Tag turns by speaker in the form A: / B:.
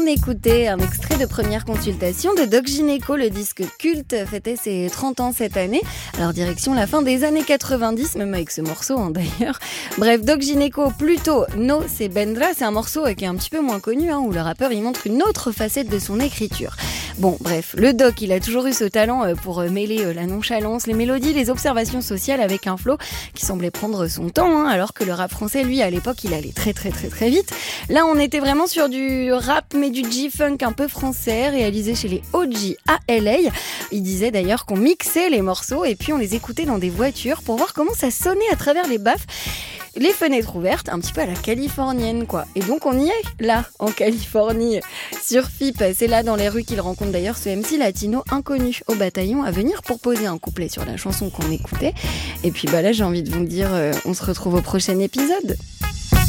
A: écoutait un extrait de première consultation de Doc Gynéco, le disque culte fêtait ses 30 ans cette année. Alors direction la fin des années 90, même avec ce morceau d'ailleurs. Bref, Doc Gynéco, plutôt No Se Vendra, c'est un morceau qui est un petit peu moins connu, où le rappeur il montre une autre facette de son écriture. Bon, bref, le Doc, il a toujours eu ce talent pour mêler la nonchalance, les mélodies, les observations sociales avec un flow qui semblait prendre son temps, alors que le rap français, lui, à l'époque, il allait très très très très vite. Là, on était vraiment sur du rap, mais du G-funk un peu français, réalisé chez les OG à LA. Il disait d'ailleurs qu'on mixait les morceaux et puis on les écoutait dans des voitures pour voir comment ça sonnait à travers les baffes. Les fenêtres ouvertes, un petit peu à la californienne, quoi. Et donc on y est, là, en Californie, sur FIP. C'est là, dans les rues, qu'il rencontre d'ailleurs ce MC latino inconnu au bataillon à venir pour poser un couplet sur la chanson qu'on écoutait. Et puis là, j'ai envie de vous dire, on se retrouve au prochain épisode.